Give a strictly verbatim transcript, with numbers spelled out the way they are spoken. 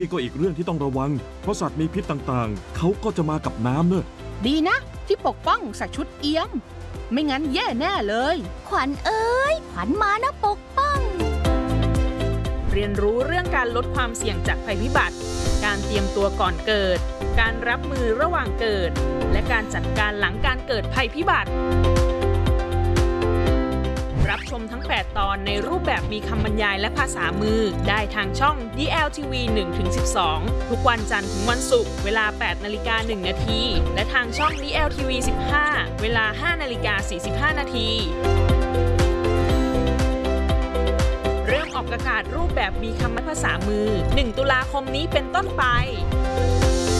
นี่ก็อีกเรื่องที่ต้องระวังเพราะสัตว์มีพิษต่างๆเขาก็จะมากับน้ำเนอะดีนะที่ปกป้องสัตว์ชุดเอี้ยมไม่งั้นแย่แน่เลยขวัญเอ้ยขวัญมานะปกป้องเรียนรู้เรื่องการลดความเสี่ยงจากภัยพิบัติการเตรียมตัวก่อนเกิดการรับมือระหว่างเกิดและการจัดการหลังการเกิดภัยพิบัติรับชมทั้งแปดตอนในรูปแบบมีคำบรรยายและภาษามือได้ทางช่อง ดี แอล ที วี หนึ่งถึงสิบสอง ทุกวันจันทร์ถึงวันศุกร์เวลา แปดนาฬิกาหนึ่งนาทีและทางช่อง ดี แอล ที วี สิบห้า เวลา ห้านาฬิกาสี่สิบห้านาทีเริ่มออกอากาศรูปแบบมีคำภาษามือหนึ่งตุลาคมนี้เป็นต้นไป